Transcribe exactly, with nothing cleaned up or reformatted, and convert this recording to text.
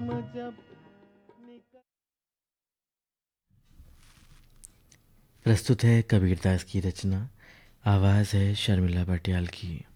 जब निकल प्रस्तुत है कबीरदास की रचना। आवाज़ है शर्मिला पटियाल की।